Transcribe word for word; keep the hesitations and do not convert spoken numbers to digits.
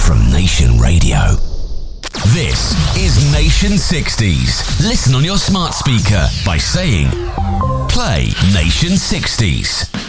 from Nation Radio. This is Nation sixties. Listen on your smart speaker by saying, play Nation sixties.